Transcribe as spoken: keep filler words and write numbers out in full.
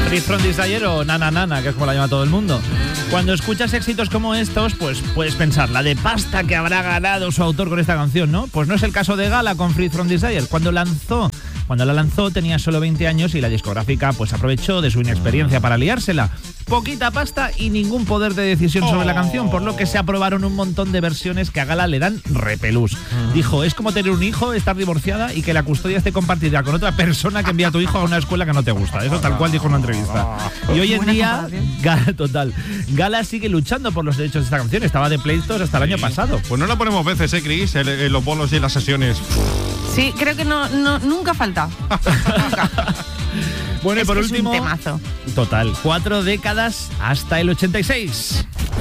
Free From Desire o Nana Nana, que es como la llama todo el mundo. Cuando escuchas éxitos como estos, pues puedes pensar, la de pasta que habrá ganado su autor con esta canción, ¿no? Pues no es el caso de Gala con Free From Desire. Cuando lanzó, cuando la lanzó tenía solo veinte años y la discográfica pues aprovechó de su inexperiencia para liársela. Poquita pasta y ningún poder de decisión sobre la canción, por lo que se aprobaron un montón de versiones que a Gala le dan repelús. Dijo, es como tener un hijo, estar divorciada y que la custodia esté compartida con otra persona que envía a tu hijo a una escuela que no te gusta. Eso tal cual dijo en una entrevista. Y hoy en día, Gala, total, Gala sigue luchando por los derechos de esta canción. Estaba de pleitos hasta el año pasado. Pues no la ponemos veces, ¿eh, Chris? En, en los bolos y en las sesiones. Sí, creo que no, no nunca falta. Nunca. Bueno, es y por que último, es un temazo. Total, cuatro décadas hasta el ochenta y seis.